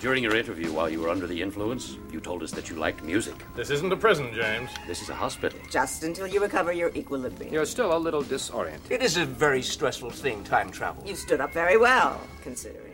During your interview while you were under the influence, you told us that you liked music. This isn't a prison, James. This is a hospital. Just until you recover your equilibrium. You're still a little disoriented. It is a very stressful thing, time travel. You stood up very well, considering.